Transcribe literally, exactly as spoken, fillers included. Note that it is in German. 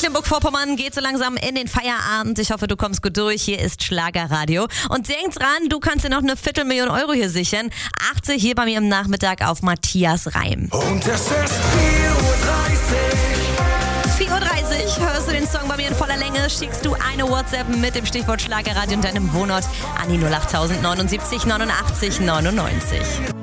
Mecklenburg-Vorpommern geht so langsam in den Feierabend. Ich hoffe, du kommst gut durch. Hier ist Schlagerradio. Und denk dran, du kannst dir noch eine Viertelmillion Euro hier sichern. Achte hier bei mir im Nachmittag auf Matthias Reim. Und es ist vier Uhr dreißig. vier Uhr dreißig hörst du den Song bei mir in voller Länge, schickst du eine WhatsApp mit dem Stichwort Schlagerradio und deinem Wohnort an die null acht neunundsiebzig neunundachtzig neunundneunzig.